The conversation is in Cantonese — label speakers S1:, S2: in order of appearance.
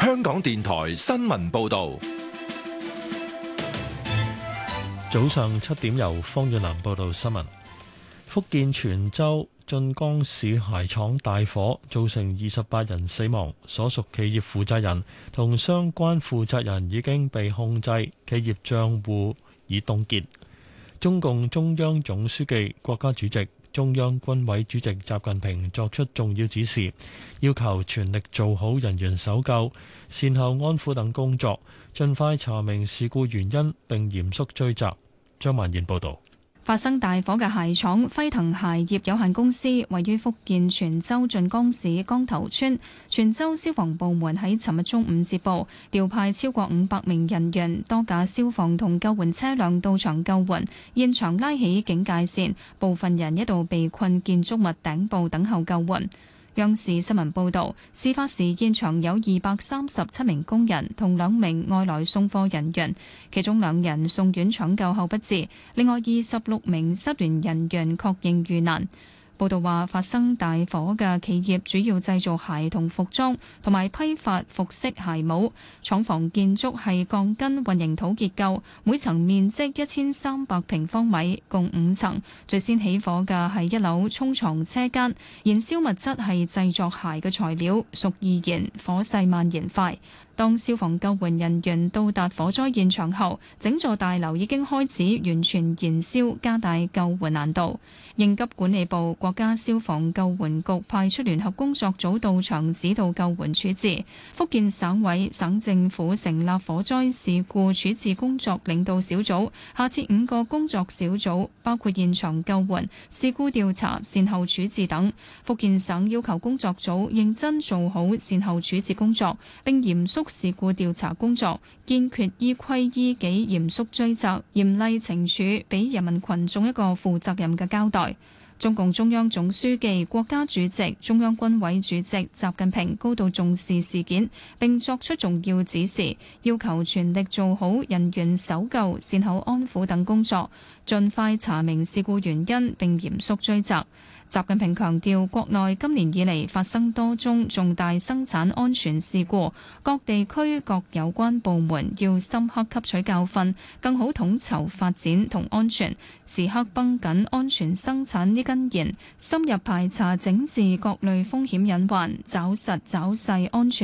S1: 香港電台新聞報道。
S2: 早上7點，由方遠南報道新聞。福建泉州晉江市鞋廠大火，造成28人死亡，所屬企業負責人同相關負責人已經被控制，企業賬戶已凍結。中共中央總書記、國家主席、中央軍委主席習近平作出重要指示，要求全力做好人員搜救、善後安撫等工作，盡快查明事故原因並嚴肅追責。張曼燕報道。
S3: 發生大火嘅鞋廠輝騰鞋業有限公司位於福建泉州晉江市江頭村。泉州消防部門喺尋日中午接報，調派超過500名人員、多架消防同救援車輛到場救援，現場拉起警戒線，部分人一度被困建築物頂部等候救援。央視新聞報導，事發時現場有237名工人同2名外來送貨人員，其中2人送院搶救後不治，另外26名失聯人員確認遇難。報道話，發生大火嘅企業主要製造鞋同服裝，同埋批發服飾鞋帽。廠房建築係鋼筋混凝土結構，每層面積1300平方米，共5層。最先起火嘅係1樓沖床車間，燃燒物質係製作鞋嘅材料，屬易燃，火勢蔓延快。當消防救援人員到達火災現場後，整座大樓已經開始完全燃燒，加大救援難度。應急管理部、國家消防救援局派出聯合工作組到場指導救援處置。福建省委、省政府成立火災事故處置工作領導小組，下設5個工作小組，包括現場救援、事故調查、善後處置等。福建省要求工作組認真做好善後處置工作，並嚴肅事故調查工作，堅決依規依紀嚴肅追責，嚴厲懲處，俾人民群眾一個負責任嘅交代。中共中央總書記、國家主席、中央軍委主席習近平高度重視事件，並作出重要指示，要求全力做好人員搜救、善後安撫等工作，盡快查明事故原因並嚴肅追責。習近平強調，國內今年以嚟發生多宗重大生產安全事故，各地區各有關部門要深刻吸取教訓，更好統籌發展同安全，時刻繃緊安全生產呢根弦，深入排查整治各類風險隱患，抓實抓細安全